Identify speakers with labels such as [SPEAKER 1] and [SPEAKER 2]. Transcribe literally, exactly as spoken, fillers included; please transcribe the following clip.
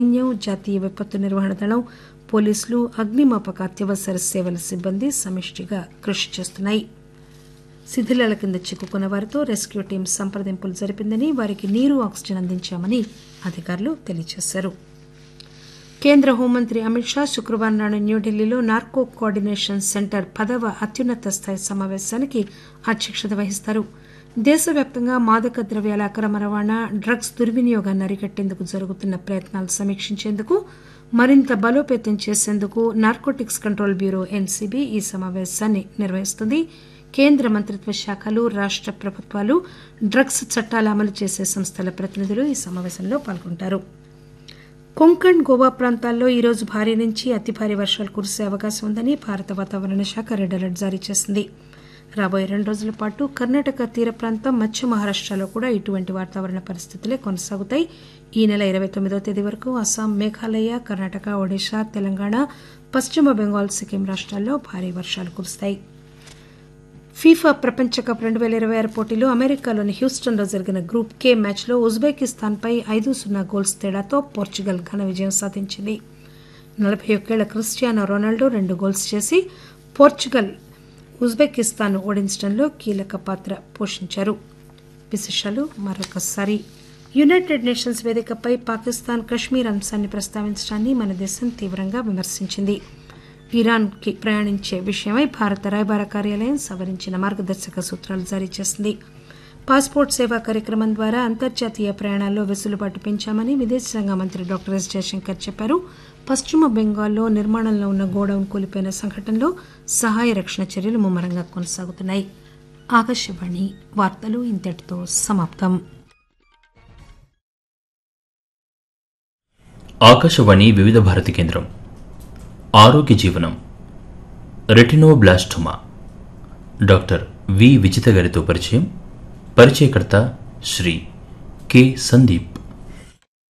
[SPEAKER 1] సైన్యం, జాతీయ విపత్తు నిర్వహణ దళం, పోలీసులు, అగ్నిమాపక అత్యవసర సేవల సిబ్బంది సమిష్టిగా కృషి చేస్తున్నాయి. శిథిలాల కింద చిక్కుకున్న వారితో రెస్క్యూ టీం సంప్రదింపులు జరిపిందని, వారికి నీరు, ఆక్సిజన్ అందించామని అధికారులు తెలియజేశారు. కేంద్ర హోంమంత్రి అమిత్ షా శుక్రవారం నాడు న్యూఢిల్లీలో నార్కో కోఆర్డినేషన్ సెంటర్ పదవ అత్యున్నత స్థాయి సమావేశానికి అధ్యక్షత వహిస్తారు. దేశవ్యాప్తంగా మాదక ద్రవ్యాల అక్రమ రవాణా, డ్రగ్స్ దుర్వినియోగాన్ని అరికట్టేందుకు జరుగుతున్న ప్రయత్నాలు సమీక్షించేందుకు, మరింత బలోపేతం చేసేందుకు నార్కోటిక్స్ కంట్రోల్ బ్యూరో ఎన్సీబీ ఈ సమావేశాన్ని నిర్వహిస్తుంది. కేంద్ర మంత్రిత్వ శాఖలు, రాష్ట ప్రభుత్వాలు, డ్రగ్స్ చట్టాలు అమలు చేసే సంస్థల ప్రతినిధులు ఈ సమావేశంలో పాల్గొంటారు. కొంకణ్, గోవా ప్రాంతాల్లో ఈరోజు భారీ నుంచి అతి భారీ వర్షాలు కురిసే అవకాశం ఉందని భారత వాతావరణ శాఖ రెడ్ అలర్ట్ జారీ చేసింది. రాబోయే రెండు రోజుల పాటు కర్ణాటక తీర ప్రాంతం, మధ్య మహారాష్టలో కూడా ఇటువంటి వాతావరణ పరిస్థితులే కొనసాగుతాయి. ఈ నెల ఇరవై తొమ్మిదో తేదీ వరకు అస్సాం, మేఘాలయ, కర్ణాటక, ఒడిశా, తెలంగాణ, పశ్చిమ బెంగాల్, సిక్కిం రాష్ట్రాల్లో భారీ వర్షాలు కురుస్తాయి. ఫీఫా ప్రపంచ కప్ రెండు పేల ఇరవై ఆరు పోటీలో అమెరికాలోని హ్యూస్టన్లో జరిగిన గ్రూప్ కే మ్యాచ్లో ఉజ్బెకిస్తాన్పై ఐదు సున్నా గోల్స్ తేడాతో పోర్చుగల్ ఘన విజయం సాధించింది. నలభై ఒక్కేళ్ల క్రిస్టియానో రొనాల్డో రెండు గోల్స్ చేసి పోర్చుగల్ ఉజ్బెకిస్తాన్ ఓడించడంలో కీలక పాత్ర పోషించారు. విశేషాలు మరొకసారి. యునైటెడ్ నేషన్స్ వేదికపై పాకిస్తాన్ కశ్మీర్ అంశాన్ని ప్రస్తావించడాన్ని మన దేశం తీవ్రంగా విమర్శించింది. ఇరాన్ కి ప్రయాణించే విషయమై భారత రాయబార కార్యాలయం సవరించిన మార్గదర్శక సూత్రాలు జారీ చేసింది. పాస్పోర్ట్ సేవా కార్యక్రమం ద్వారా అంతర్జాతీయ ప్రయాణాల్లో వెసులుబాటు పెంచామని విదేశాంగ మంత్రి డాక్టర్ ఎస్ జయశంకర్ చెప్పారు. పశ్చిమ బెంగాల్లో నిర్మాణంలో ఉన్న గోడౌన్ కూలిపోయిన సంఘటనలో సహాయ రక్షణ చర్యలు ముమ్మరంగా కొనసాగుతున్నాయి. ఆకాశవాణి వార్తలు ఇంతటితో సమాప్తం.
[SPEAKER 2] ఆకాశవాణి వివిధ భారతి కేంద్రం. ఆరోగ్య జీవనం. రెటినోబ్లాస్టోమా డాక్టర్ వి విజిత గారితో పరిచయం. పరిచయకర్త శ్రీ కె సందీప్.